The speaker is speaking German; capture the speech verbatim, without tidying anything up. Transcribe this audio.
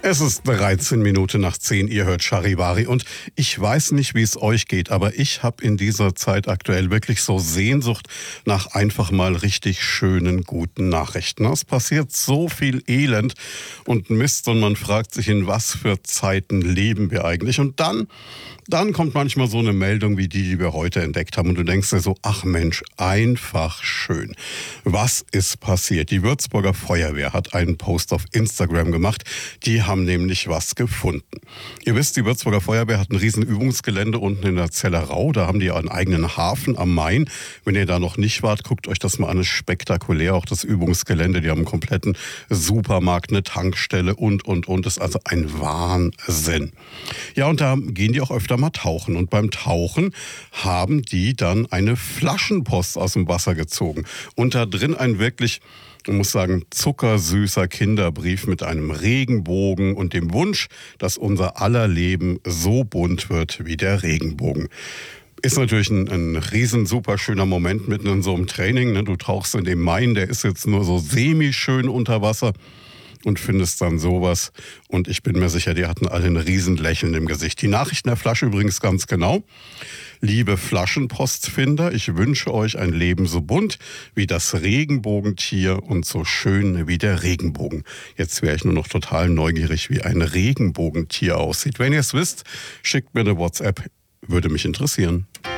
Es ist dreizehn Minuten nach zehn, ihr hört Charivari und ich weiß nicht, wie es euch geht, aber ich habe in dieser Zeit aktuell wirklich so Sehnsucht nach einfach mal richtig schönen, guten Nachrichten. Es passiert so viel Elend und Mist und man fragt sich, in was für Zeiten leben wir eigentlich? Und dann, dann kommt manchmal so eine Meldung wie die, die wir heute entdeckt haben und du denkst dir so, ach Mensch, einfach schön. Was ist passiert? Die Würzburger Feuerwehr hat einen Post auf Instagram gemacht, die haben nämlich was gefunden. Ihr wisst, die Würzburger Feuerwehr hat ein riesen Übungsgelände unten in der Zellerau. Da haben die einen eigenen Hafen am Main. Wenn ihr da noch nicht wart, guckt euch das mal an. Es ist spektakulär, auch das Übungsgelände. Die haben einen kompletten Supermarkt, eine Tankstelle und, und, und. Das ist also ein Wahnsinn. Ja, und da gehen die auch öfter mal tauchen. Und beim Tauchen haben die dann eine Flaschenpost aus dem Wasser gezogen. Und da drin ein wirklich... Ich muss sagen, zuckersüßer Kinderbrief mit einem Regenbogen und dem Wunsch, dass unser aller Leben so bunt wird wie der Regenbogen. Ist natürlich ein, ein riesen super schöner Moment mitten in so einem Training. Ne? Du tauchst in den Main, der ist jetzt nur so semi-schön unter Wasser und findest dann sowas. Und ich bin mir sicher, die hatten alle ein riesen Lächeln im Gesicht. Die Nachricht in der Flasche übrigens ganz genau. Liebe Flaschenpostfinder, ich wünsche euch ein Leben so bunt wie das Regenbogentier und so schön wie der Regenbogen. Jetzt wäre ich nur noch total neugierig, wie ein Regenbogentier aussieht. Wenn ihr es wisst, schickt mir eine WhatsApp, würde mich interessieren.